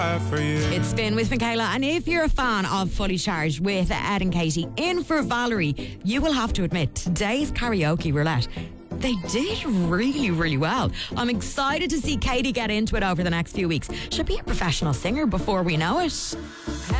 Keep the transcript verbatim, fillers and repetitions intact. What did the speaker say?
For you. It's Finn with Michaela, and if you're a fan of Fully Charged with Ed and Katie in for Valerie, you will have to admit today's karaoke roulette, they did really, really well. I'm excited to see Katie get into it over the next few weeks. She'll be a professional singer before we know it.